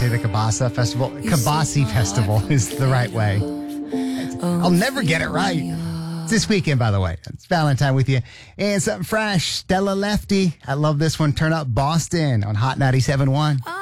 say the Kabasa Festival? Kabasi Festival is the right way. I'll never get it right. It's this weekend, by the way. It's Valentine with you. And something fresh. Stella Lefty. I love this one. Turn Up Boston on Hot 97.1.